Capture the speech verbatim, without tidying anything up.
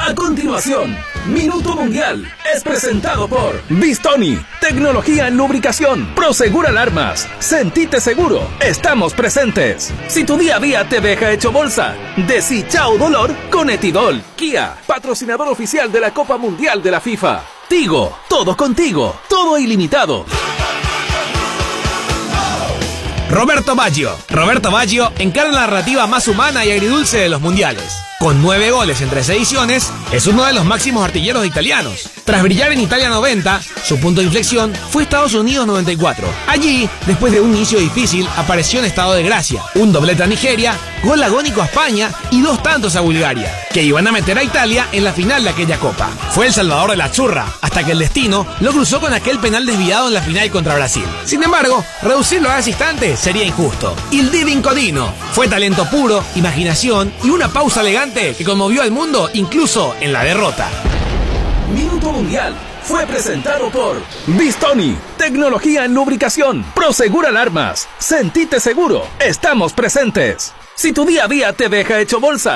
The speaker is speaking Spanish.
A continuación, Minuto Mundial es presentado por Bistoni, tecnología en lubricación, Prosegur Alarmas, sentite seguro, estamos presentes. Si tu día a día te deja hecho bolsa, decí chao dolor con Etidol. Kia, patrocinador oficial de la Copa Mundial de la FIFA. Tigo, todo contigo, todo ilimitado. Roberto Baggio. Roberto Baggio encarna la narrativa más humana y agridulce de los mundiales. Con nueve goles en tres ediciones, es uno de los máximos artilleros italianos. Tras brillar en Italia noventa, su punto de inflexión fue Estados Unidos noventa y cuatro. Allí, después de un inicio difícil, apareció en estado de gracia. Un doblete a Nigeria, gol agónico a España y dos tantos a Bulgaria, que iban a meter a Italia en la final de aquella copa. Fue el salvador de la churra, hasta que el destino lo cruzó con aquel penal desviado en la final contra Brasil. Sin embargo, reducirlo a ese instante sería injusto. Il Divin Codino fue talento puro, imaginación y una pausa elegante que conmovió al mundo incluso en la derrota. Minuto Mundial fue presentado por Bistoni, tecnología en lubricación, Prosegur Alarmas, sentite seguro, estamos presentes. Si tu día a día te deja hecho bolsa,